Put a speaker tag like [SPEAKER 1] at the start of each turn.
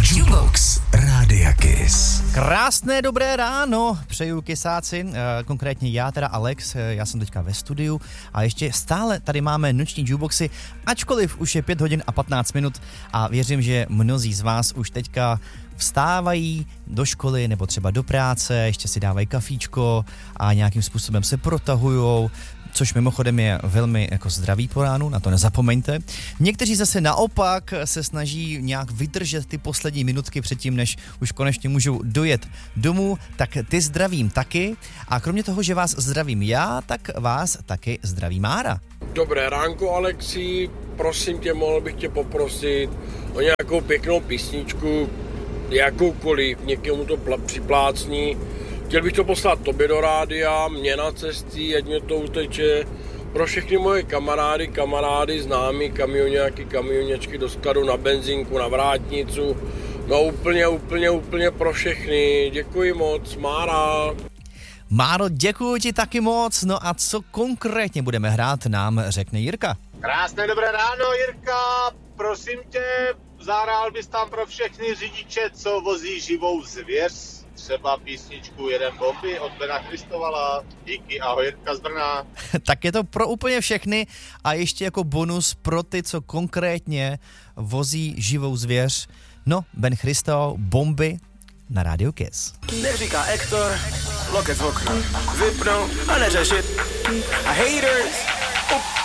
[SPEAKER 1] Jukebox Rádia Kiss.
[SPEAKER 2] Krásné dobré ráno, přeju Kissáci, konkrétně já teda Alex, já jsem teďka ve studiu a ještě stále tady máme noční jukeboxy, ačkoliv už je 5 hodin a 15 minut a věřím, že mnozí z vás už teďka vstávají do školy nebo třeba do práce, ještě si dávají kafíčko a nějakým způsobem se protahujou, což mimochodem je velmi jako zdravý po ránu, na to nezapomeňte. Někteří zase naopak se snaží nějak vydržet ty poslední minutky předtím, než už konečně můžou dojet domů, tak ty zdravím taky. A kromě toho, že vás zdravím já, tak vás taky zdraví Mára.
[SPEAKER 3] Dobré ránko, Alexi, prosím tě, mohl bych tě poprosit o nějakou pěknou písničku, jakoukoliv, někomu to připlácní. Chtěl bych to poslat tobě do rádia, mě na cesty, ať mě to uteče. Pro všechny moje kamarády, známí, kamioňáky, kamionečky do skladu, na benzínku, na vrátnicu. No úplně pro všechny. Děkuji moc, Mára.
[SPEAKER 2] Máro, děkuji ti taky moc. No a co konkrétně budeme hrát, nám řekne Jirka.
[SPEAKER 4] Krásné dobré ráno, Jirka. Prosím tě, zahrál bys tam pro všechny řidiče, co vozí živou zvěř. Třeba písničku Jeden bomby od Bena Christovala. Díky, ahoj, Jirka z Brna.
[SPEAKER 2] Tak je to pro úplně všechny a ještě jako bonus pro ty, co konkrétně vozí živou zvěř. No, Ben Christo, Bomby na Rádiu Kiss.
[SPEAKER 5] Neříká Ektor, lokec v okna, vypnu a neřešit. A haters,